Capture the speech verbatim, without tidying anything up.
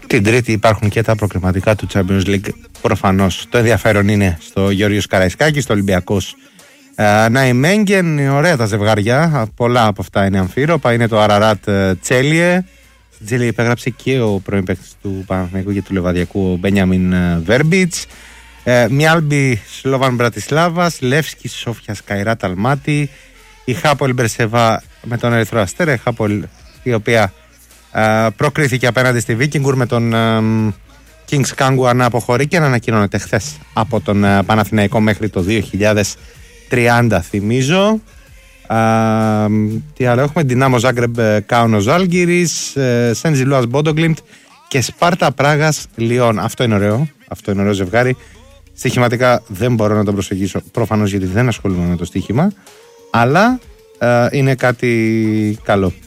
Την Τρίτη υπάρχουν και τα προκριματικά του Champions League. Προφανώς το ενδιαφέρον είναι στο Γεώργιος Καραϊσκάκης, στο Ολυμπιακός Ναϊμέγγεν. Ωραία τα ζευγάρια. Πολλά από αυτά είναι αμφίροπα. Είναι το Αραράτ Τσέλιε. Στην Τσέλιε υπέγραψε και ο πρώην παίκτης του Παναθηναϊκού και του Λεβαδιακού, ο Μπένιαμιν Βέρμπιτς. Μιάλμπι Σλόβαν Μπρατισλάβας. Λεύσκι Σόφια Καϊράτ Αλμάτι. Η Χάπολ Μπερσεβά με τον Ερυθρό Αστέρα. Η Χάπολ η οποία Uh, προκρίθηκε απέναντι στη Βίκινγκουρ με τον uh, Kings Kangua να αποχωρεί και να ανακοινώνεται χθες από τον uh, Παναθηναϊκό μέχρι το δύο χιλιάδες τριάντα, θυμίζω. Uh, τι άλλο έχουμε? Δυνάμο Ζάγκρεμπ Κάουνο Ζάλγκιρις, Σεντ Ζιλούας Μπόντογκλιμπτ και Σπάρτα Πράγας Λιόν. Αυτό είναι ωραίο. Αυτό είναι ωραίο ζευγάρι. Στοιχηματικά δεν μπορώ να το προσεγγίσω προφανώς γιατί δεν ασχολούμαι με το στοίχημα, αλλά uh, είναι κάτι καλό.